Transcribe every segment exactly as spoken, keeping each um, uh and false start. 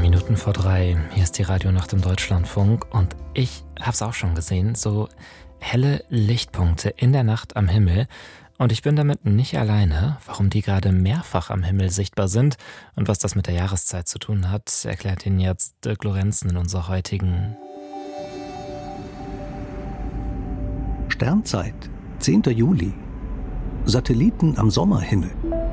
Minuten vor drei, hier ist die Radionacht im Deutschlandfunk und ich hab's auch schon gesehen, so helle Lichtpunkte in der Nacht am Himmel und ich bin damit nicht alleine. Warum die gerade mehrfach am Himmel sichtbar sind und was das mit der Jahreszeit zu tun hat, erklärt Ihnen jetzt Dirk Lorenzen in unserer heutigen Sternzeit, zehnter Juli. Satelliten am Sommerhimmel.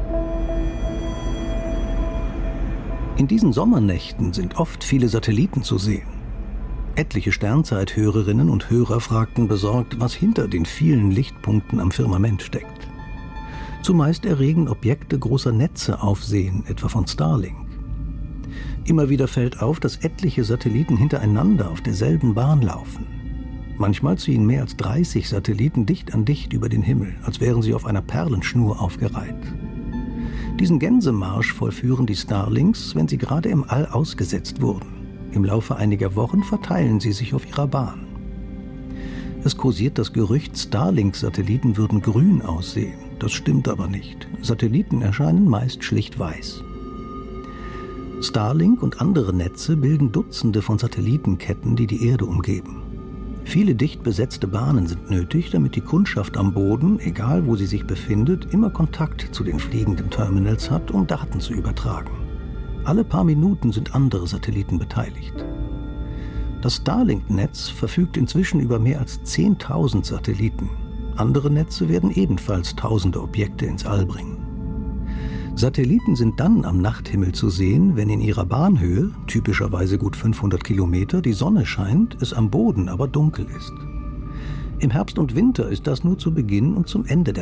In diesen Sommernächten sind oft viele Satelliten zu sehen. Etliche Sternzeit-Hörerinnen und Hörer fragten besorgt, was hinter den vielen Lichtpunkten am Firmament steckt. Zumeist erregen Objekte großer Netze Aufsehen, etwa von Starlink. Immer wieder fällt auf, dass etliche Satelliten hintereinander auf derselben Bahn laufen. Manchmal ziehen mehr als dreißig Satelliten dicht an dicht über den Himmel, als wären sie auf einer Perlenschnur aufgereiht. Diesen Gänsemarsch vollführen die Starlinks, wenn sie gerade im All ausgesetzt wurden. Im Laufe einiger Wochen verteilen sie sich auf ihrer Bahn. Es kursiert das Gerücht, Starlink-Satelliten würden grün aussehen. Das stimmt aber nicht. Satelliten erscheinen meist schlicht weiß. Starlink und andere Netze bilden Dutzende von Satellitenketten, die die Erde umgeben. Viele dicht besetzte Bahnen sind nötig, damit die Kundschaft am Boden, egal wo sie sich befindet, immer Kontakt zu den fliegenden Terminals hat, um Daten zu übertragen. Alle paar Minuten sind andere Satelliten beteiligt. Das Starlink-Netz verfügt inzwischen über mehr als zehntausend Satelliten. Andere Netze werden ebenfalls tausende Objekte ins All bringen. Satelliten sind dann am Nachthimmel zu sehen, wenn in ihrer Bahnhöhe, typischerweise gut fünfhundert Kilometer, die Sonne scheint, es am Boden aber dunkel ist. Im Herbst und Winter ist das nur zu Beginn und zum Ende der